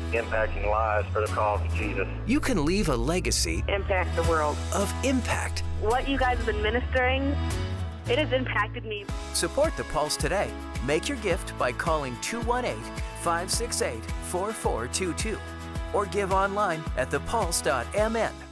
impacting lives for the cause of Jesus. You can leave a legacy Impact the world. of impact. What you guys have been ministering, it has impacted me. Support the Pulse today. Make your gift by calling 218-568-4422 or give online at thepulse.mn.